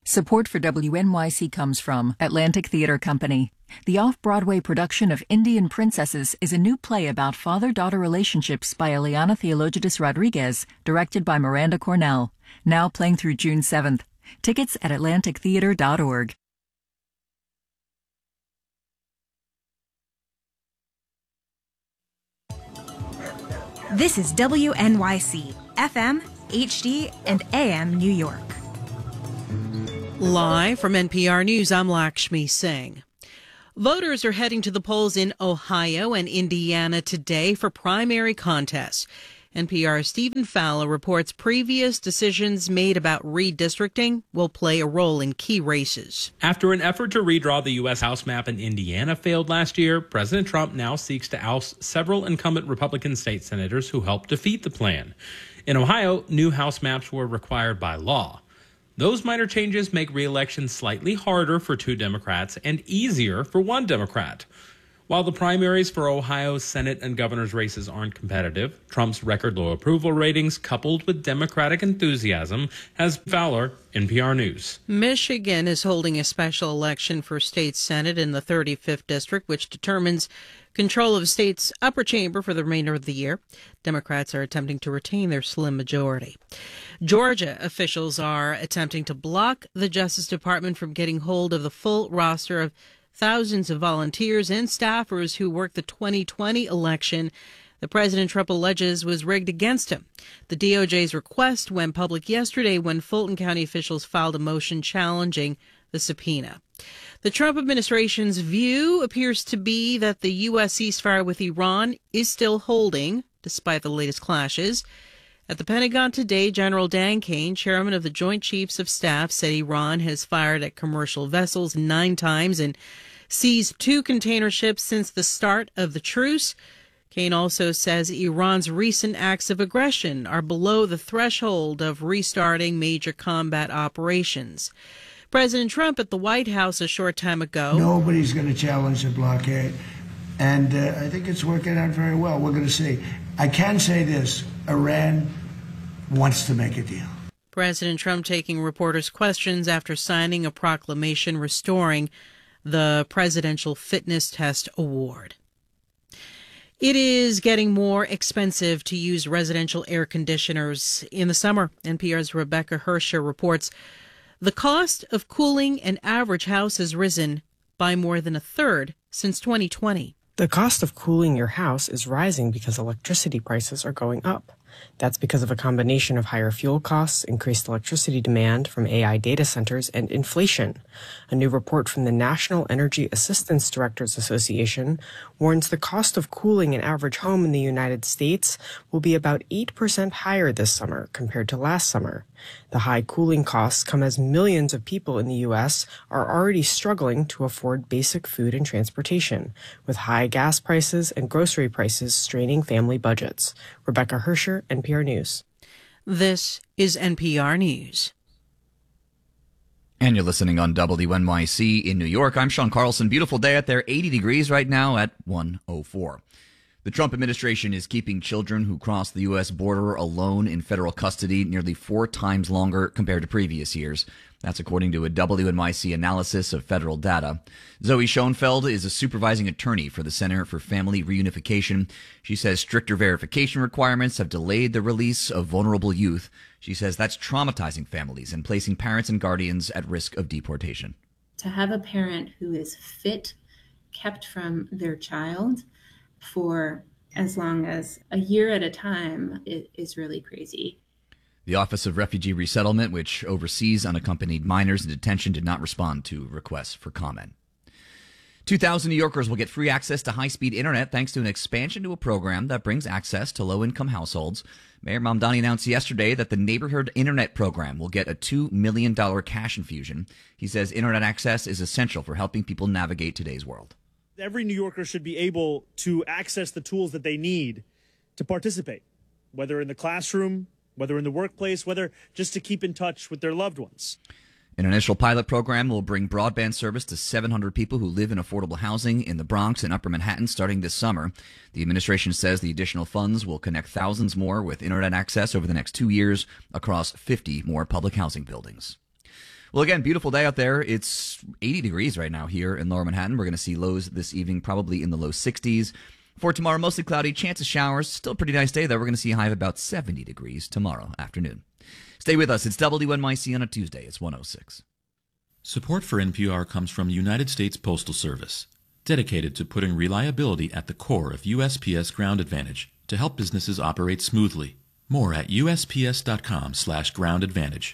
Support for WNYC comes from Atlantic Theater Company. The off-Broadway production of Indian Princesses is a new play about father-daughter relationships by Eliana Theologitis Rodriguez, directed by Miranda Cornell. Now playing through June 7th. Tickets at atlantictheater.org. This is WNYC, FM, HD, and AM New York. Live from NPR News, I'm Lakshmi Singh. Voters are heading to the polls in Ohio and Indiana today for primary contests. NPR's Stephen Fowler reports previous decisions made about redistricting will play a role in key races. After an effort to redraw the U.S. House map in Indiana failed last year, President Trump now seeks to oust several incumbent Republican state senators who helped defeat the plan. In Ohio, new House maps were required by law. Those minor changes make re-election slightly harder for two Democrats and easier for one Democrat. While the primaries for Ohio's Senate and governor's races aren't competitive, Trump's record low approval ratings coupled with Democratic enthusiasm has Fowler, NPR News. Michigan is holding a special election for state Senate in the 35th district, which determines control of the state's upper chamber for the remainder of the year. Democrats are attempting to retain their slim majority. Georgia officials are attempting to block the Justice Department from getting hold of the full roster of thousands of volunteers and staffers who worked the 2020 election that President Trump alleges was rigged against him. The DOJ's request went public yesterday when Fulton County officials filed a motion challenging the subpoena. The Trump administration's view appears to be that the U.S. ceasefire with Iran is still holding, despite the latest clashes. At the Pentagon today, General Dan Kane, chairman of the Joint Chiefs of Staff, said Iran has fired at commercial vessels 9 times and seized 2 container ships since the start of the truce. Kane also says Iran's recent acts of aggression are below the threshold of restarting major combat operations. President Trump at the White House a short time ago. Nobody's going to challenge the blockade, and I think it's working out very well. We're going to see. I can say this, Iran wants to make a deal. President Trump taking reporters' questions after signing a proclamation restoring the Presidential Fitness Test Award. It is getting more expensive to use residential air conditioners in the summer. NPR's Rebecca Hersher reports the cost of cooling an average house has risen by more than a third since 2020. The cost of cooling your house is rising because electricity prices are going up. That's because of a combination of higher fuel costs, increased electricity demand from AI data centers, and inflation. A new report from the National Energy Assistance Directors Association warns the cost of cooling an average home in the United States will be about 8% higher this summer compared to last summer. The high cooling costs come as millions of people in the U.S. are already struggling to afford basic food and transportation, with high gas prices and grocery prices straining family budgets. Rebecca Hersher, NPR News. This is NPR News. And you're listening on WNYC in New York. I'm Sean Carlson. Beautiful day out there, 80 degrees right now at 104. The Trump administration is keeping children who cross the U.S. border alone in federal custody nearly 4 times longer compared to previous years. That's according to a WNYC analysis of federal data. Zoe Schoenfeld is a supervising attorney for the Center for Family Reunification. She says stricter verification requirements have delayed the release of vulnerable youth. She says that's traumatizing families and placing parents and guardians at risk of deportation. To have a parent who is fit kept from their child for as long as a year at a time is really crazy. The Office of Refugee Resettlement, which oversees unaccompanied minors in detention, did not respond to requests for comment. 2,000 New Yorkers will get free access to high-speed internet thanks to an expansion to a program that brings access to low-income households. Mayor Mamdani announced yesterday that the Neighborhood Internet Program will get a $2 million cash infusion. He says internet access is essential for helping people navigate today's world. Every New Yorker should be able to access the tools that they need to participate, whether in the classroom, whether in the workplace, whether just to keep in touch with their loved ones. An initial pilot program will bring broadband service to 700 people who live in affordable housing in the Bronx and Upper Manhattan starting this summer. The administration says the additional funds will connect thousands more with internet access over the next 2 years across 50 more public housing buildings. Well, again, beautiful day out there. It's 80 degrees right now here in Lower Manhattan. We're going to see lows this evening, probably in the low 60s. For tomorrow, mostly cloudy, chance of showers. Still a pretty nice day, though. We're going to see a high of about 70 degrees tomorrow afternoon. Stay with us. It's WNYC on a Tuesday. It's 106. Support for NPR comes from United States Postal Service, dedicated to putting reliability at the core of USPS Ground Advantage to help businesses operate smoothly. More at usps.com/Ground Advantage.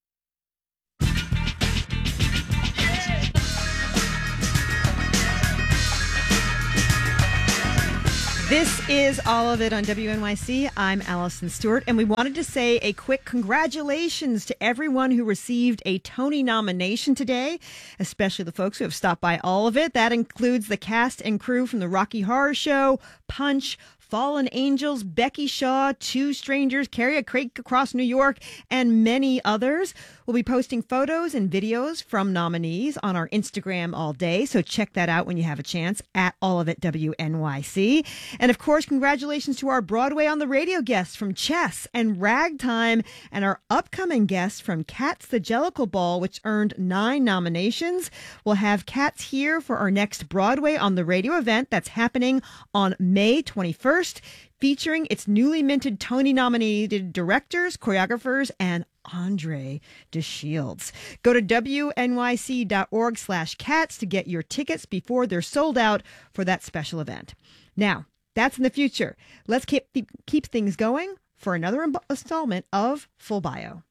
This is All of It on WNYC. I'm Allison Stewart, and we wanted to say a quick congratulations to everyone who received a Tony nomination today, especially the folks who have stopped by All of It. That includes the cast and crew from The Rocky Horror Show, Punch, Fallen Angels, Becky Shaw, Two Strangers, Carry a Crate Across New York, and many others. We'll be posting photos and videos from nominees on our Instagram all day, so check that out when you have a chance, at All of It WNYC. And of course, congratulations to our Broadway on the Radio guests from Chess and Ragtime, and our upcoming guests from Cats the Jellicle Ball, which earned 9 nominations. We'll have Cats here for our next Broadway on the Radio event that's happening on May 21st. Featuring its newly minted Tony-nominated directors, choreographers, and Andre DeShields. Go to wnyc.org/cats to get your tickets before they're sold out for that special event. Now, that's in the future. Let's keep things going for another installment of Full Bio.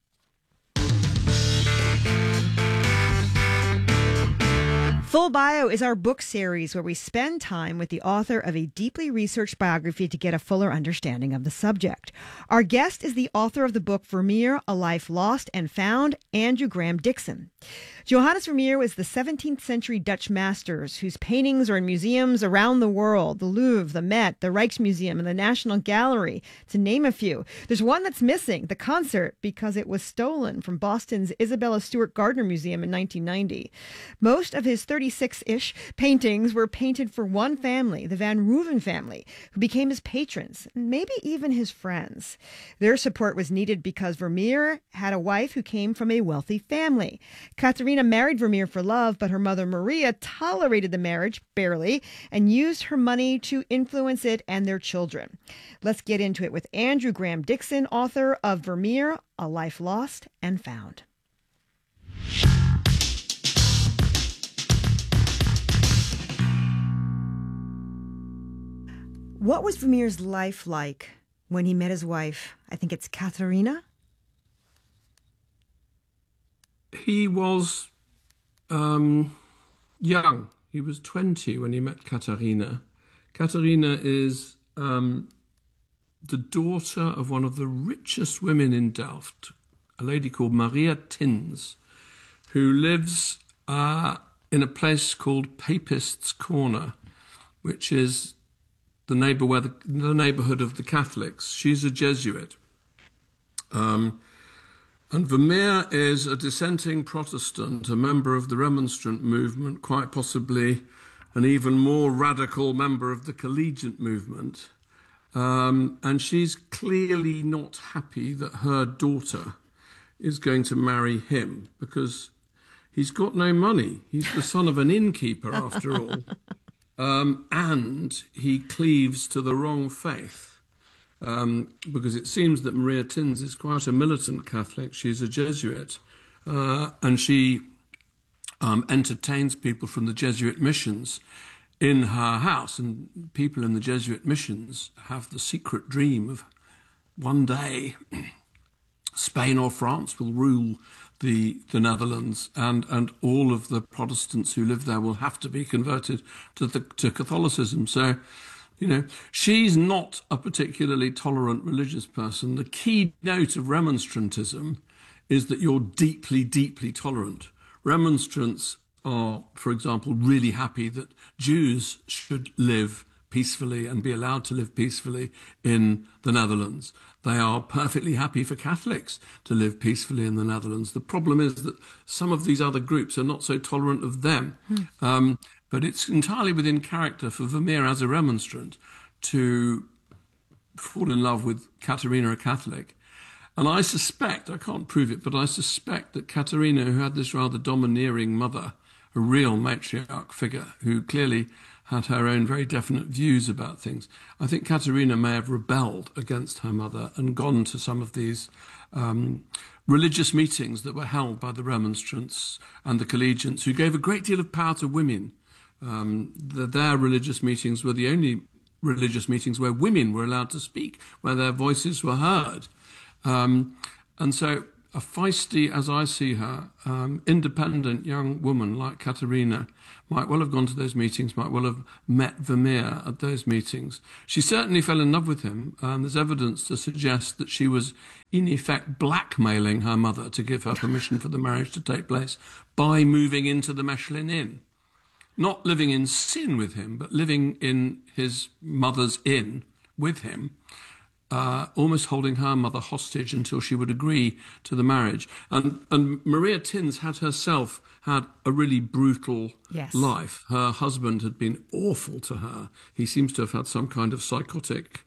Full Bio is our book series where we spend time with the author of a deeply researched biography to get a fuller understanding of the subject. Our guest is the author of the book Vermeer, A Life Lost and Found, Andrew Graham Dixon. Johannes Vermeer was the 17th century Dutch master whose paintings are in museums around the world, the Louvre, the Met, the Rijksmuseum, and the National Gallery, to name a few. There's one that's missing, the concert, because it was stolen from Boston's Isabella Stewart Gardner Museum in 1990. Most of his 36-ish paintings were painted for one family, the Van Rooyen family, who became his patrons, and maybe even his friends. Their support was needed because Vermeer had a wife who came from a wealthy family. Katharina married Vermeer for love, but her mother Maria tolerated the marriage, barely, and used her money to influence it and their children. Let's get into it with Andrew Graham Dixon, author of Vermeer, A Life Lost and Found. What was Vermeer's life like when he met his wife? I think it's Katharina? He was young. He was 20 when he met Katharina. Katharina is the daughter of one of the richest women in Delft, a lady called Maria Tins, who lives in a place called Papists' Corner, which is the neighborhood of the Catholics. She's a Jesuit. And Vermeer is a dissenting Protestant, a member of the Remonstrant movement, quite possibly an even more radical member of the Collegiate movement. And she's clearly not happy that her daughter is going to marry him because he's got no money. He's the son of an innkeeper, after all. And he cleaves to the wrong faith. Because it seems that Maria Tins is quite a militant Catholic. She's a Jesuit, and she entertains people from the Jesuit missions in her house. And people in the Jesuit missions have the secret dream of one day Spain or France will rule the Netherlands, and all of the Protestants who live there will have to be converted to Catholicism. So, you know, she's not a particularly tolerant religious person. The key note of remonstrantism is that you're deeply, deeply tolerant. Remonstrants are, for example, really happy that Jews should live peacefully and be allowed to live peacefully in the Netherlands. They are perfectly happy for Catholics to live peacefully in the Netherlands. The problem is that some of these other groups are not so tolerant of them. But it's entirely within character for Vermeer as a remonstrant to fall in love with Katharina, a Catholic. And I suspect, I can't prove it, but I suspect that Katerina, who had this rather domineering mother, a real matriarch figure, who clearly had her own very definite views about things, I think Katerina may have rebelled against her mother and gone to some of these religious meetings that were held by the Remonstrants and the Collegiants, who gave a great deal of power to women. Their religious meetings were the only religious meetings where women were allowed to speak, where their voices were heard. And so a feisty, as I see her, independent young woman like Katerina might well have gone to those meetings, might well have met Vermeer at those meetings. She certainly fell in love with him. There's evidence to suggest that she was, in effect, blackmailing her mother to give her permission for the marriage to take place by moving into the Mechlin Inn. Not living in sin with him, but living in his mother's inn with him, almost holding her mother hostage until she would agree to the marriage. And Maria Tins had herself had a really brutal life. Her husband had been awful to her. He seems to have had some kind of psychotic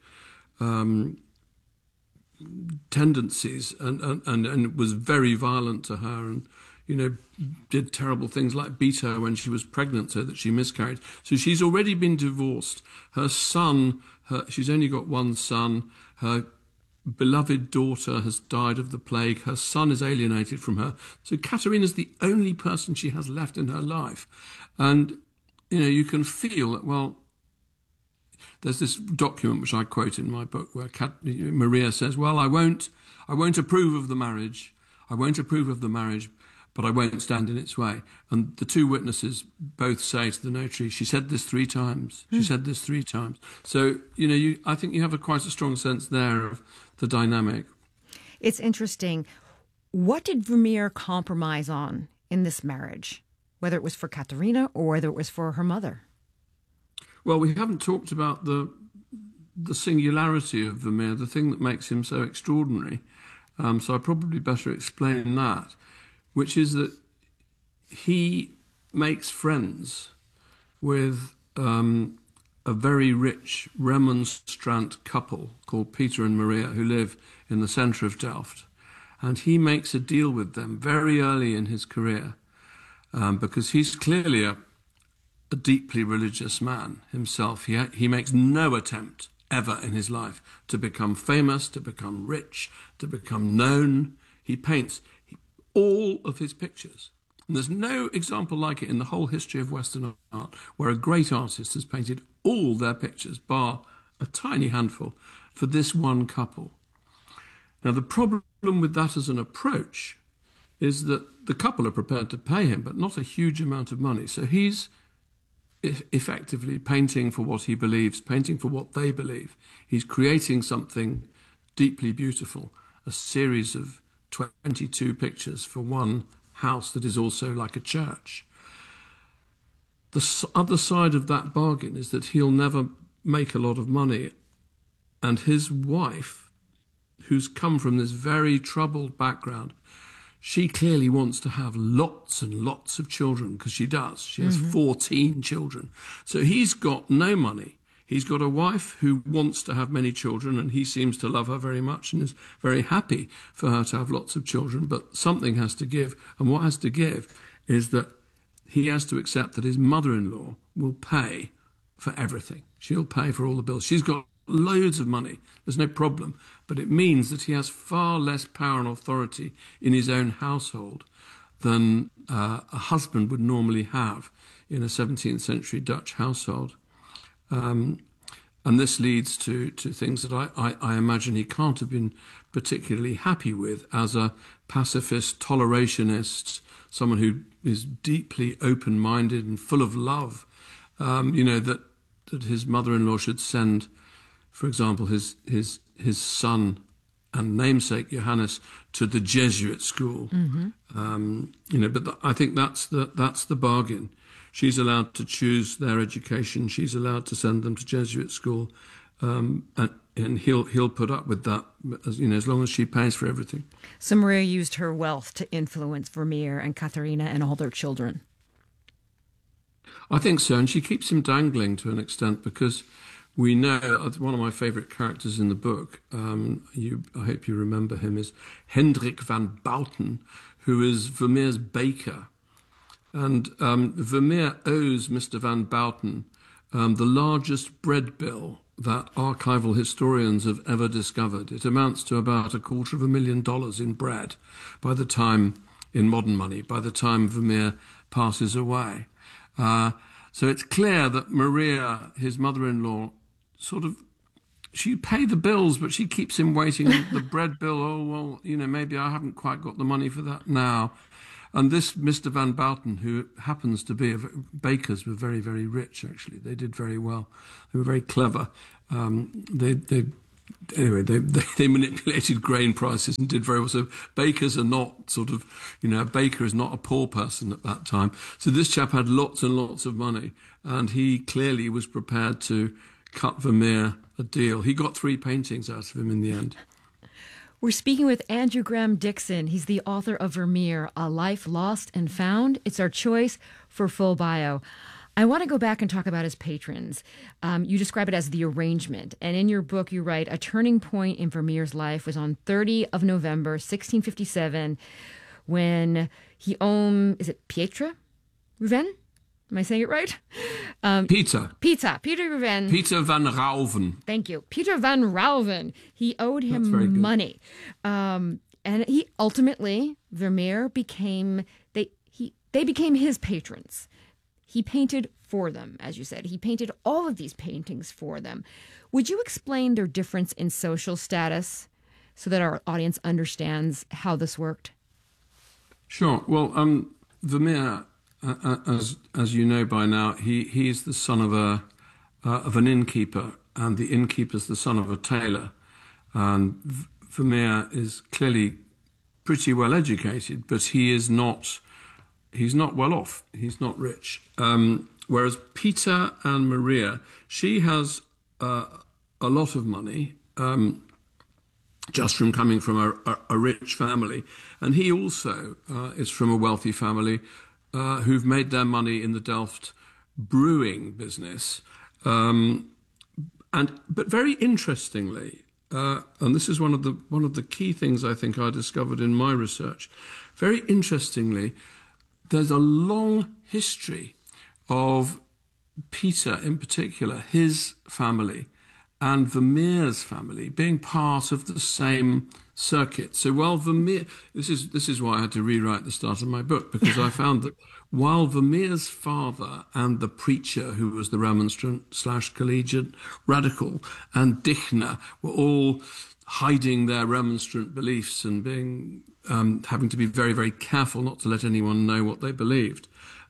tendencies and was very violent to her and, you know, did terrible things like beat her when she was pregnant so that she miscarried. So she's already been divorced. Her son, she's only got one son. Her beloved daughter has died of the plague. Her son is alienated from her. So Katerina's the only person she has left in her life. And, you know, you can feel that, well, there's this document which I quote in my book where Maria says, well, I won't approve of the marriage. I won't approve of the marriage, but I won't stand in its way. And the two witnesses both say to the notary, she said this 3 times. She said this 3 times. So, you know, I think you have quite a strong sense there of the dynamic. It's interesting. What did Vermeer compromise on in this marriage, whether it was for Katerina or whether it was for her mother? Well, we haven't talked about the singularity of Vermeer, the thing that makes him so extraordinary. So I probably better explain that, which is that he makes friends with a very rich Remonstrant couple called Peter and Maria, who live in the centre of Delft. And he makes a deal with them very early in his career because he's clearly a deeply religious man himself. He makes no attempt ever in his life to become famous, to become rich, to become known. He paints all of his pictures. And there's no example like it in the whole history of Western art where a great artist has painted all their pictures, bar a tiny handful, for this one couple. Now, the problem with that as an approach is that the couple are prepared to pay him, but not a huge amount of money. So he's effectively painting for what he believes, painting for what they believe. He's creating something deeply beautiful, a series of 22 pictures for one house that is also like a church. The other side of that bargain is that he'll never make a lot of money. And his wife, who's come from this very troubled background, she clearly wants to have lots and lots of children, because she does. She has 14 children. So he's got no money. He's got a wife who wants to have many children, and he seems to love her very much and is very happy for her to have lots of children. But something has to give. And what has to give is that he has to accept that his mother-in-law will pay for everything. She'll pay for all the bills. She's got loads of money. There's no problem. But it means that he has far less power and authority in his own household than a husband would normally have in a 17th century Dutch household. And this leads to things that I imagine he can't have been particularly happy with as a pacifist, tolerationist, someone who is deeply open-minded and full of love. That his mother-in-law should send, for example, his son and namesake Johannes to the Jesuit school. But I think that's the bargain. She's allowed to choose their education. She's allowed to send them to Jesuit school, and he'll put up with that, as long as she pays for everything. So Maria used her wealth to influence Vermeer and Katerina and all their children. I think so, and she keeps him dangling to an extent, because we know one of my favourite characters in the book, I hope you remember him, is Hendrik van Bouten, who is Vermeer's baker. And Vermeer owes Mr. van Bouten the largest bread bill that archival historians have ever discovered. It amounts to about $250,000 in bread in modern money, by the time Vermeer passes away. So it's clear that Maria, his mother-in-law, she paid the bills, but she keeps him waiting. The bread bill, maybe I haven't quite got the money for that now. And this Mr. van Bouten, who happens to be, bakers were very, very rich, actually. They did very well. They were very clever. They manipulated grain prices and did very well. So bakers are not a baker is not a poor person at that time. So this chap had lots and lots of money, and he clearly was prepared to cut Vermeer a deal. He got 3 paintings out of him in the end. We're speaking with Andrew Graham Dixon. He's the author of Vermeer, A Life Lost and Found. It's our choice for Full Bio. I want to go back and talk about his patrons. You describe it as the arrangement. And in your book, you write, a turning point in Vermeer's life was on 30 of November, 1657, when he owned, is it Pieter Ruven? Am I saying it right? Peter Ruven. Peter van Rauven. Thank you. Peter van Rauven. He owed him money. And he ultimately, Vermeer they became his patrons. He painted for them, as you said. He painted all of these paintings for them. Would you explain their difference in social status so that our audience understands how this worked? Sure. Well, Vermeer, as you know by now, he is the son of an innkeeper, and the innkeeper's the son of a tailor. And Vermeer is clearly pretty well educated, but he's not well off. He's not rich. Whereas Peter and Maria, she has a lot of money, just from coming from a rich family. And he also is from a wealthy family who've made their money in the Delft brewing business. But very interestingly, and this is one of the key things I think I discovered in my research, very interestingly, there's a long history of Peter in particular, his family, and Vermeer's family being part of the same circuit. So while Vermeer, this is why I had to rewrite the start of my book, because I found that while Vermeer's father and the preacher, who was the Remonstrant/collegiate radical, and Dichner were all hiding their Remonstrant beliefs and being having to be very, very careful not to let anyone know what they believed.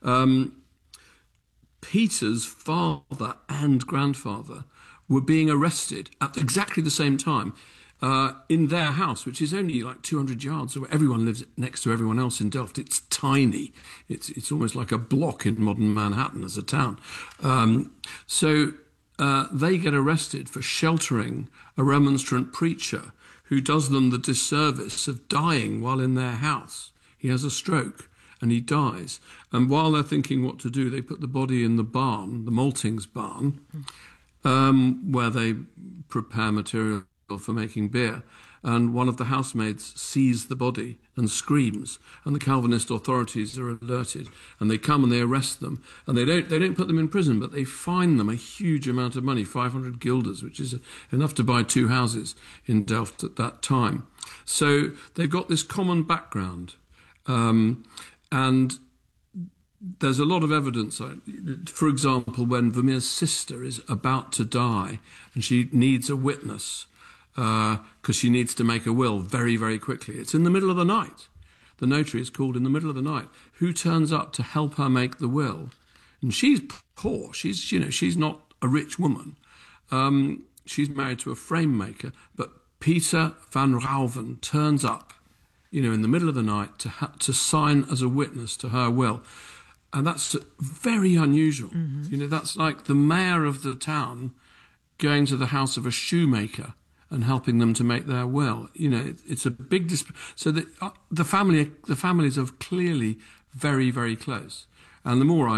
Peter's father and grandfather were being arrested at exactly the same time in their house, which is only like 200 yards away. Everyone lives next to everyone else in Delft. It's tiny. It's almost like a block in modern Manhattan as a town. So they get arrested for sheltering a Remonstrant preacher who does them the disservice of dying while in their house. He has a stroke and he dies. And while they're thinking what to do, they put the body in the barn, the maltings barn, where they prepare material for making beer. And one of the housemaids sees the body and screams, and the Calvinist authorities are alerted, and they come and they arrest them, and they don't put them in prison, but they fine them a huge amount of money, 500 guilders, which is enough to buy 2 houses in Delft at that time. So they've got this common background, and there's a lot of evidence. For example, when Vermeer's sister is about to die and she needs a witness because she needs to make a will very, very quickly. It's in the middle of the night. The notary is called in the middle of the night. Who turns up to help her make the will? And she's poor. She's not a rich woman. She's married to a frame maker. But Peter van Rauven turns up, in the middle of the night to sign as a witness to her will. And that's very unusual. Mm-hmm. That's like the mayor of the town going to the house of a shoemaker and helping them to make their will. It's a big so the families are clearly very, very close. And the more I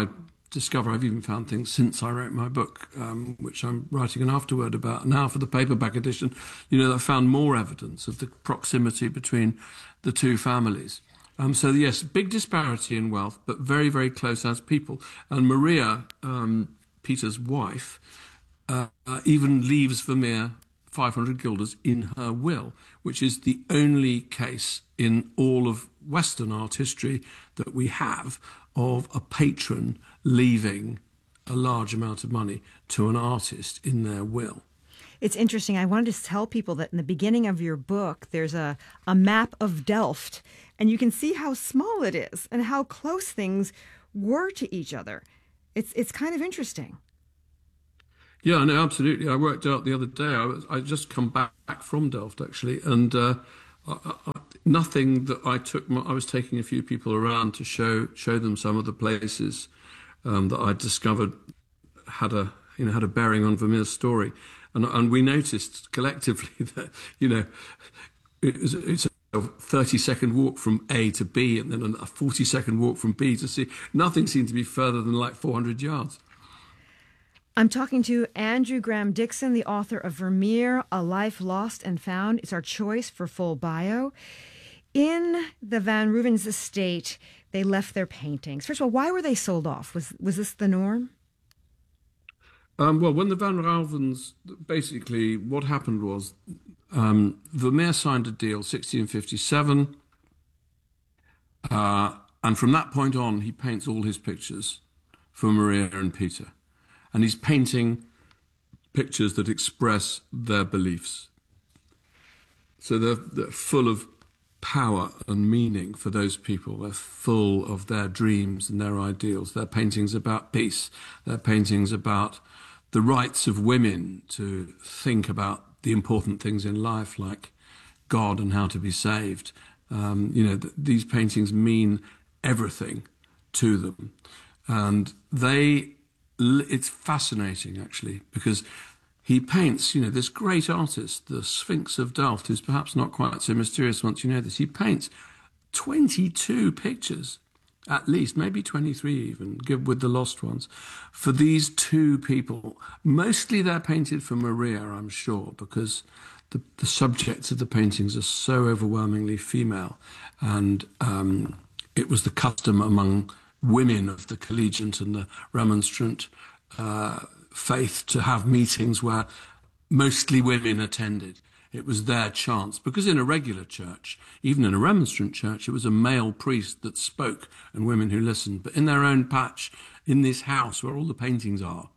discover. I've even found things since I wrote my book, which I'm writing an afterword about now for the paperback edition. I found more evidence of the proximity between the two families. So yes, big disparity in wealth, but very, very close as people. And Maria, Peter's wife, even leaves Vermeer 500 guilders in her will, which is the only case in all of Western art history that we have of a patron leaving a large amount of money to an artist in their will. It's interesting. I wanted to tell people that in the beginning of your book, there's a map of Delft, and you can see how small it is and how close things were to each other. It's kind of interesting. Yeah, no, absolutely. I worked out the other day. I just come back from Delft, actually, and nothing that I took. I was taking a few people around to show them some of the places that I discovered had a bearing on Vermeer's story, and we noticed collectively that it's a 30-second walk from A to B, and then a 40-second walk from B to C. Nothing seemed to be further than like 400 yards. I'm talking to Andrew Graham-Dixon, the author of Vermeer, A Life Lost and Found. It's our choice for full bio. In the Van Rooven's estate, they left their paintings. First of all, why were they sold off? Was this the norm? Well, when the Van Rooven's, basically what happened was Vermeer signed a deal, 1657, and from that point on, he paints all his pictures for Maria and Peter. And he's painting pictures that express their beliefs. So they're full of power and meaning for those people. They're full of their dreams and their ideals. They're paintings about peace. They're paintings about the rights of women to think about the important things in life, like God and how to be saved. These paintings mean everything to them. And it's fascinating, actually, because he paints, this great artist, the Sphinx of Delft, who's perhaps not quite so mysterious once you know this. He paints 22 pictures, at least, maybe 23 even, with the lost ones, for these two people. Mostly they're painted for Maria, I'm sure, because the subjects of the paintings are so overwhelmingly female. And it was the custom among women of the collegiate and the remonstrant faith to have meetings where mostly women attended. It was their chance, because in a regular church, even in a remonstrant church, it was a male priest that spoke and women who listened. But in their own patch, in this house where all the paintings are,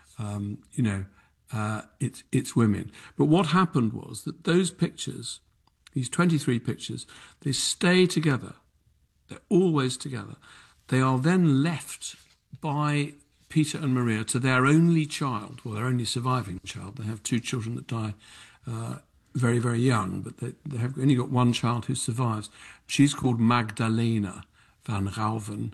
it's women. But what happened was that those pictures, these 23 pictures, they stay together. They're always together. They are then left by Peter and Maria to their only child, or their only surviving child. They have two children that die very, very young, but they have only got one child who survives. She's called Magdalena van Rauven.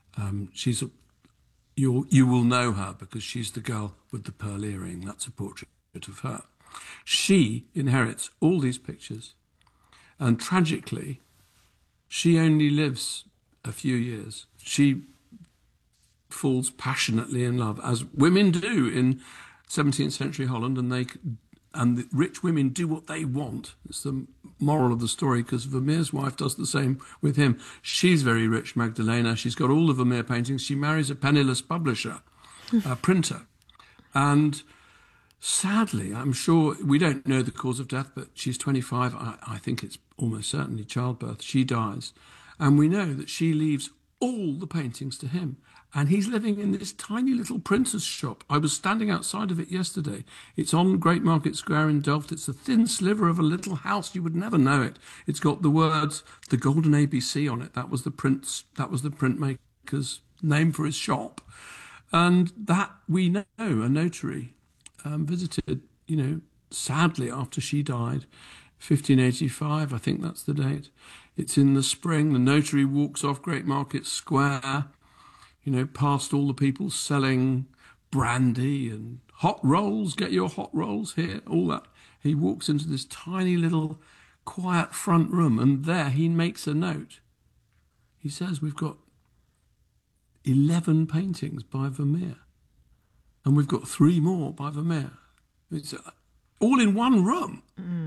You will know her because she's the girl with the pearl earring. That's a portrait of her. She inherits all these pictures, and tragically, she only lives a few years. She falls passionately in love, as women do in 17th century Holland, and the rich women do what they want. It's the moral of the story, because Vermeer's wife does the same with him. She's very rich, Magdalena. She's got all the Vermeer paintings. She marries a penniless publisher, a printer. And sadly, I'm sure, we don't know the cause of death, but she's 25. I think it's almost certainly childbirth. She dies. And we know that she leaves all the paintings to him. And he's living in this tiny little printer's shop. I was standing outside of it yesterday. It's on Great Market Square in Delft. It's a thin sliver of a little house. You would never know it. It's got the words, the Golden ABC on it. That was the printmaker's name for his shop. And that we know, a notary visited, sadly after she died, 1585, I think that's the date. It's in the spring. The notary walks off Great Market Square, past all the people selling brandy and hot rolls. Get your hot rolls here, all that. He walks into this tiny little quiet front room, and there he makes a note. He says, we've got 11 paintings by Vermeer. And we've got 3 more by Vermeer. It's all in one room.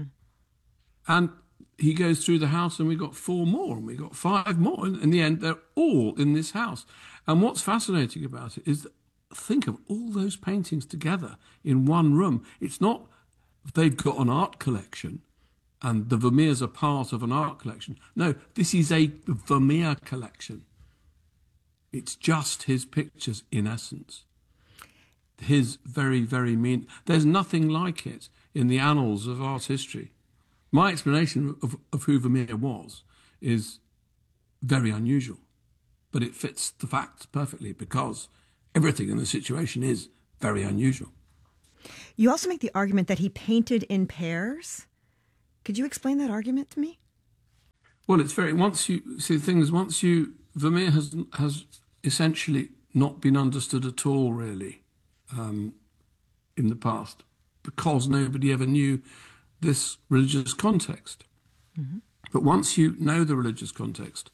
And he goes through the house and we got 4 more and we got 5 more. In the end, they're all in this house. And what's fascinating about it is that think of all those paintings together in one room. It's not they've got an art collection and the Vermeers are part of an art collection. No, this is a Vermeer collection. It's just his pictures in essence. His very, very mean. There's nothing like it in the annals of art history. My explanation of who Vermeer was is very unusual, but it fits the facts perfectly because everything in the situation is very unusual. You also make the argument that he painted in pairs. Could you explain that argument to me? Well, it's very, once you see the thing is, Vermeer has essentially not been understood at all, really, in the past, because nobody ever knew this religious context. Mm-hmm. But once you know the religious context,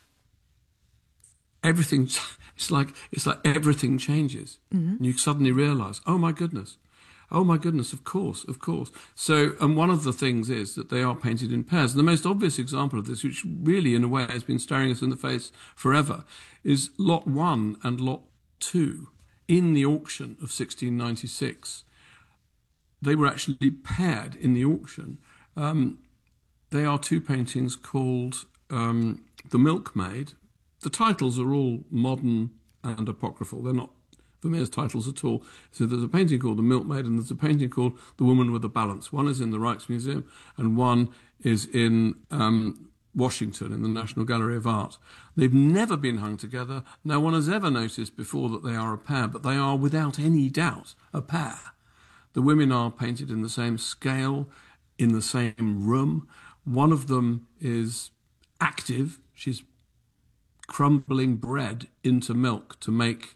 everything, it's like everything changes. Mm-hmm. And you suddenly realize, oh my goodness, of course. So, and one of the things is that they are painted in pairs. And the most obvious example of this, which really in a way has been staring us in the face forever, is Lot 1 and Lot 2 in the auction of 1696. They were actually paired in the auction. They are 2 paintings called The Milkmaid. The titles are all modern and apocryphal. They're not Vermeer's titles at all. So there's a painting called The Milkmaid and there's a painting called The Woman with a Balance. One is in the Rijksmuseum and one is in Washington in the National Gallery of Art. They've never been hung together. No one has ever noticed before that they are a pair, but they are without any doubt a pair. The women are painted in the same scale, in the same room. One of them is active. She's crumbling bread into milk to make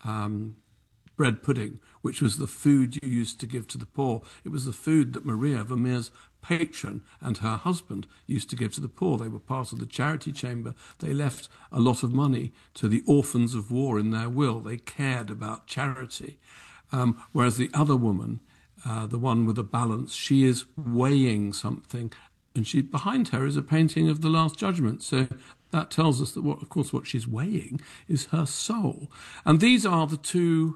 bread pudding, which was the food you used to give to the poor. It was the food that Maria, Vermeer's patron, and her husband used to give to the poor. They were part of the charity chamber. They left a lot of money to the orphans of war in their will. They cared about charity. Whereas the other woman, the one with a balance, she is weighing something, and behind her is a painting of the Last Judgment. So that tells us that, what she's weighing is her soul. And these are the 2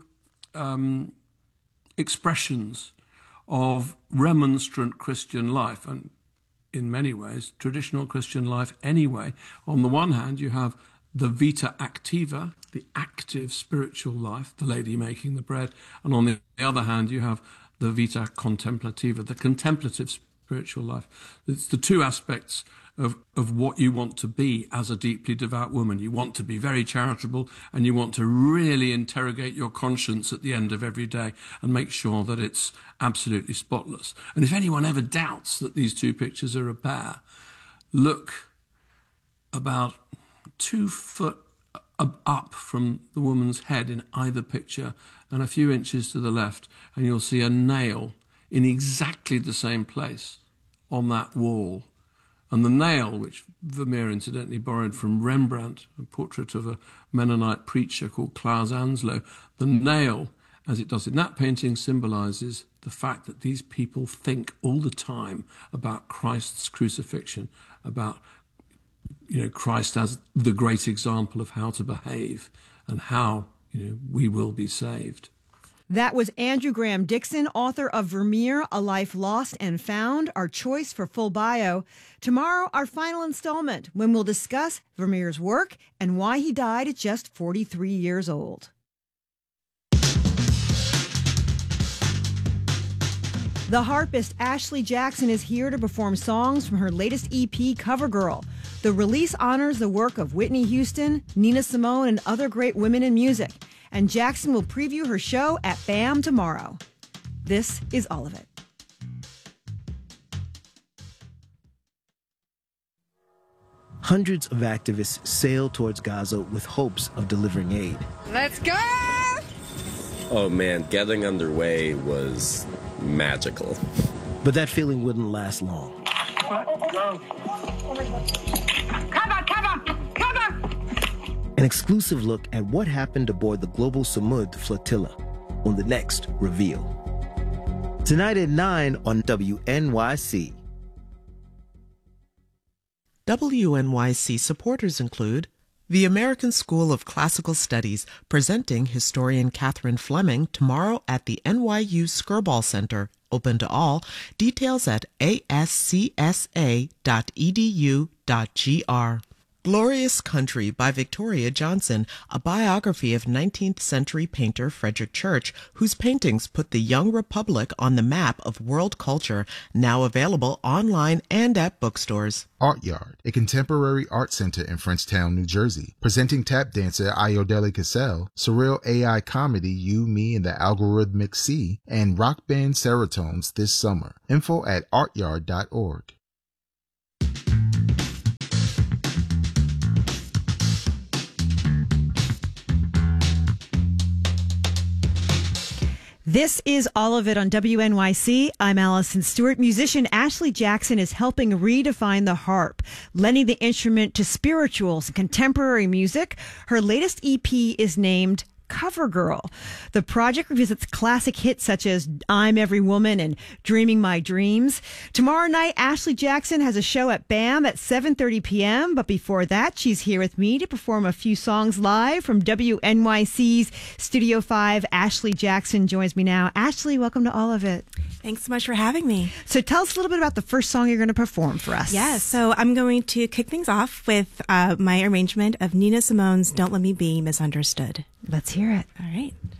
expressions of remonstrant Christian life, and in many ways, traditional Christian life anyway. On the one hand, you have the vita activa, the active spiritual life, the lady making the bread. And on the other hand, you have the vita contemplativa, the contemplative spiritual life. It's the 2 aspects of what you want to be as a deeply devout woman. You want to be very charitable and you want to really interrogate your conscience at the end of every day and make sure that it's absolutely spotless. And if anyone ever doubts that these 2 pictures are a pair, look about 2 foot up from the woman's head in either picture and a few inches to the left, and you'll see a nail in exactly the same place on that wall. And the nail, which Vermeer incidentally borrowed from Rembrandt, a portrait of a Mennonite preacher called Claus Anslo, the nail, as it does in that painting, symbolises the fact that these people think all the time about Christ's crucifixion, about Christ as the great example of how to behave and how we will be saved. That was Andrew Graham Dixon, author of Vermeer, A Life Lost and Found, our choice for full bio. Tomorrow, our final installment, when we'll discuss Vermeer's work and why he died at just 43 years old. The harpist Ashley Jackson is here to perform songs from her latest EP, CoverGirl. The release honors the work of Whitney Houston, Nina Simone, and other great women in music. And Jackson will preview her show at BAM tomorrow. This is all of it. Hundreds of activists sailed towards Gaza with hopes of delivering aid. Let's go! Oh man, getting underway was magical. But that feeling wouldn't last long. Cover! An exclusive look at what happened aboard the Global Samud flotilla on the next Reveal. Tonight at 9 on WNYC. WNYC supporters include the American School of Classical Studies, presenting historian Catherine Fleming tomorrow at the NYU Skirball Center, open to all. Details at ascsa.edu.gr. Glorious Country by Victoria Johnson, a biography of 19th century painter Frederick Church, whose paintings put the young republic on the map of world culture, now available online and at bookstores. Art Yard, a contemporary art center in Frenchtown, New Jersey, presenting tap dancer Ayodele Cassell, surreal AI comedy You, Me, and the Algorithmic Sea, and rock band Serotones this summer. Info at artyard.org. This is All of It on WNYC. I'm Allison Stewart. Musician Ashley Jackson is helping redefine the harp, lending the instrument to spirituals and contemporary music. Her latest EP is named Cover Girl. The project revisits classic hits such as I'm Every Woman and Dreaming My Dreams. Tomorrow night, Ashley Jackson has a show at BAM at 7:30 p.m. But before that, she's here with me to perform a few songs live from WNYC's Studio 5. Ashley Jackson joins me now. Ashley, welcome to All of It. Thanks so much for having me. So tell us a little bit about the first song you're going to perform for us. Yes, so I'm going to kick things off with my arrangement of Nina Simone's Don't Let Me Be Misunderstood. Let's hear it. All right.